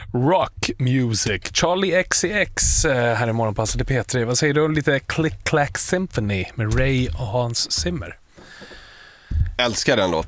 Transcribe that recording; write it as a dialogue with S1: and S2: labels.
S1: Rock Music, Charlie XCX här i Morgonpasset i P3. Vad säger du om lite Click Clack Symphony med Ray och Hans Zimmer?
S2: Älskar den låten.